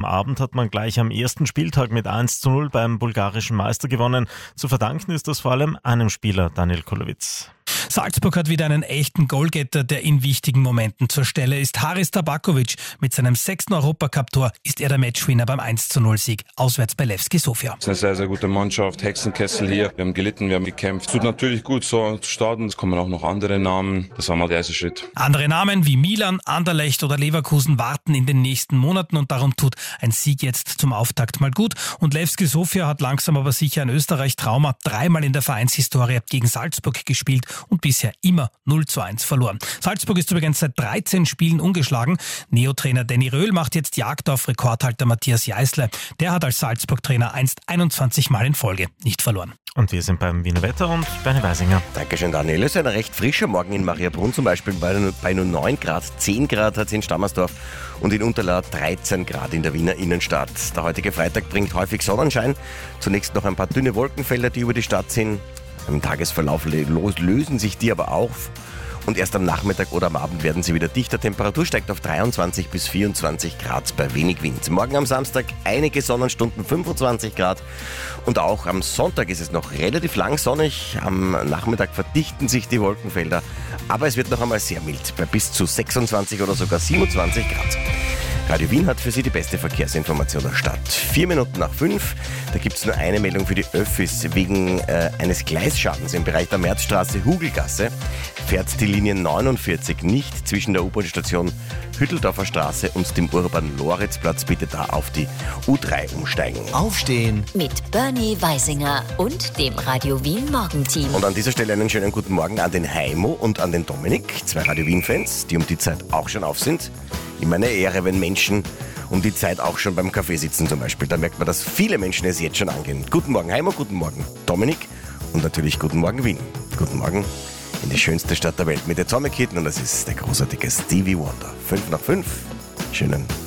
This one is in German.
Abend hat man gleich am ersten Spieltag mit 1:0 beim bulgarischen Meister gewonnen. Zu verdanken ist das vor allem einem Spieler, Daniel Kolowitz. Salzburg hat wieder einen echten Goalgetter, der in wichtigen Momenten zur Stelle ist. Haris Tabakovic mit seinem 6. Europacup-Tor ist er der Matchwinner beim 1:0-Sieg auswärts bei Levski Sofia. Es ist eine sehr, sehr gute Mannschaft. Hexenkessel hier. Wir haben gelitten, wir haben gekämpft. Es tut natürlich gut, so zu starten. Es kommen auch noch andere Namen. Das war mal der erste Schritt. Andere Namen wie Milan, Anderlecht oder Leverkusen warten in den nächsten Monaten und darum tut ein Sieg jetzt zum Auftakt mal gut. Und Levski Sofia hat langsam aber sicher ein Österreich-Trauma. 3-mal in der Vereinshistorie gegen Salzburg gespielt und bisher immer 0:1 verloren. Salzburg ist übrigens seit 13 Spielen ungeschlagen. Neotrainer Danny Röhl macht jetzt Jagd auf Rekordhalter Matthias Jeißle. Der hat als Salzburg-Trainer einst 21 Mal in Folge nicht verloren. Und wir sind beim Wiener Wetter und Bernie Weisinger. Dankeschön, Daniel. Es ist ein recht frischer Morgen in Mariabrunn zum Beispiel. Bei nur 9 Grad, 10 Grad hat es in Stammersdorf und in Unterlaa 13 Grad in der Wiener Innenstadt. Der heutige Freitag bringt häufig Sonnenschein. Zunächst noch ein paar dünne Wolkenfelder, die über die Stadt ziehen. Im Tagesverlauf lösen sich die aber auf und erst am Nachmittag oder am Abend werden sie wieder dichter. Temperatur steigt auf 23 bis 24 Grad bei wenig Wind. Morgen am Samstag einige Sonnenstunden, 25 Grad. Und auch am Sonntag ist es noch relativ lang sonnig. Am Nachmittag verdichten sich die Wolkenfelder, aber es wird noch einmal sehr mild, bei bis zu 26 oder sogar 27 Grad. Radio Wien hat für Sie die beste Verkehrsinformation der Stadt. 4:05. Da gibt es nur eine Meldung für die Öffis. Wegen eines Gleisschadens im Bereich der Märzstraße Hugelgasse fährt die Linie 49 nicht zwischen der U-Bahn-Station Hütteldorfer Straße und dem Urban-Loritz-Platz. Bitte da auf die U3 umsteigen. Aufstehen Mit Bernie Weisinger und dem Radio Wien Morgenteam. Und an dieser Stelle einen schönen guten Morgen an den Heimo und an den Dominik, 2 Radio Wien-Fans, die um die Zeit auch schon auf sind. Immer eine Ehre, wenn Menschen um die Zeit auch schon beim Kaffee sitzen zum Beispiel. Da merkt man, dass viele Menschen es jetzt schon angehen. Guten Morgen Heimo, guten Morgen Dominik und natürlich guten Morgen Wien. Guten Morgen in die schönste Stadt der Welt mit Atomic Kitten und das ist der großartige Stevie Wonder. 5 nach 5. Schönen